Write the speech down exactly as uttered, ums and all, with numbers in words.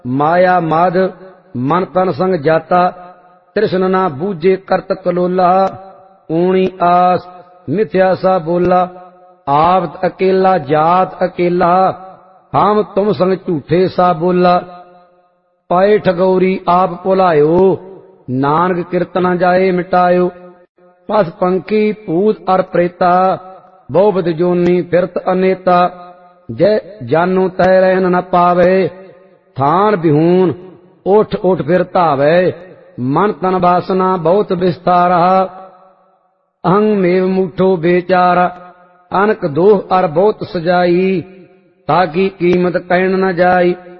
माया माद मन तन संग जाता, तृष्ण ना बूझे करत कलोला। ऊणी आस मिथ्या सा बोला, आप अकेला जात अकेला। हम तुम संग झूठे सा बोला, पाए ठगौरी आप भुलायो। नानक कीर्तन जाए मिटायो। पस पंखी भूत अर प्रेता, बहुविध जोनी फिरत अनेता। जय जानो तय रहन न पावे, थान बिहून उठ उठ फिर धावे। मन तन वासना बहुत विस्तारा, अहं मेव मूठो बेचारा। अनक दोह अर बहुत सजाई, ताकि कीमत कहन न जाई।